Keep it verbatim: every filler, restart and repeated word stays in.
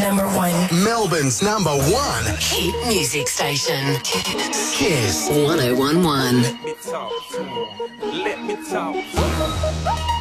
number one. Melbourne's number one. Hit music station. Kiss. one oh one one. Let me talk to him. Let me talk to him.